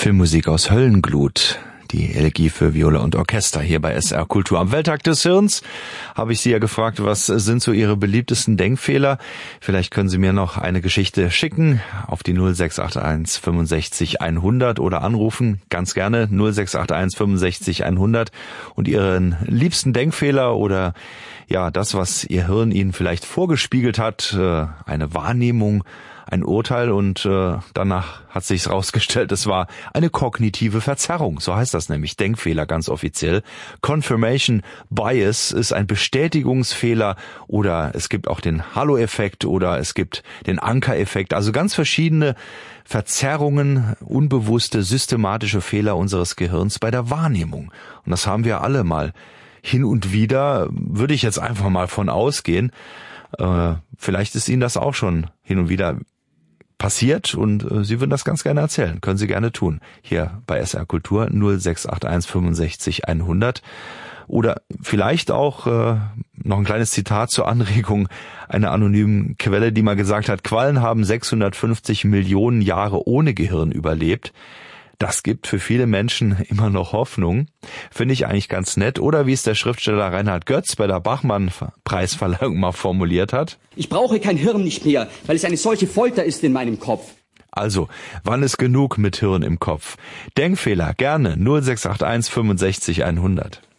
Filmmusik aus Höllenglut, die Elegie für Viola und Orchester hier bei SR Kultur. Am Welttag des Hirns habe ich Sie ja gefragt, was sind so Ihre beliebtesten Denkfehler? Vielleicht können Sie mir noch eine Geschichte schicken auf die 0681 65 100 oder anrufen, ganz gerne 0681 65 100 und Ihren liebsten Denkfehler oder ja, das, was Ihr Hirn Ihnen vielleicht vorgespiegelt hat, eine Wahrnehmung, ein Urteil und danach hat sich's rausgestellt, es war eine kognitive Verzerrung, so heißt das nämlich, Denkfehler ganz offiziell. Confirmation Bias ist ein Bestätigungsfehler oder es gibt auch den Halo-Effekt oder es gibt den Anker-Effekt, also ganz verschiedene Verzerrungen, unbewusste, systematische Fehler unseres Gehirns bei der Wahrnehmung. Und das haben wir alle mal hin und wieder, würde ich jetzt einfach mal von ausgehen. Vielleicht ist Ihnen das auch schon hin und wieder passiert und Sie würden das ganz gerne erzählen. Können Sie gerne tun. Hier bei SR Kultur 0681 65 100. Oder vielleicht auch noch ein kleines Zitat zur Anregung einer anonymen Quelle, die mal gesagt hat, Quallen haben 650 Millionen Jahre ohne Gehirn überlebt. Das gibt für viele Menschen immer noch Hoffnung. Finde ich eigentlich ganz nett. Oder wie es der Schriftsteller Reinhard Götz bei der Bachmann-Preisverleihung mal formuliert hat. Ich brauche kein Hirn nicht mehr, weil es eine solche Folter ist in meinem Kopf. Also, wann ist genug mit Hirn im Kopf? Denkfehler, gerne 0681 65 100.